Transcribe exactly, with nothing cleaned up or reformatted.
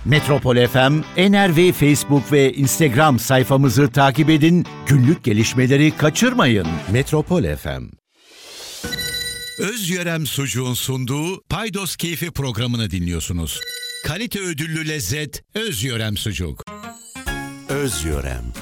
Metropol F M, N R V Facebook ve Instagram sayfamızı takip edin, günlük gelişmeleri kaçırmayın. Metropol F M. Özyörem Sucuğun sunduğu Paydos Keyfi programını dinliyorsunuz. Kalite ödüllü lezzet Özyörem Sucuk. Özyörem.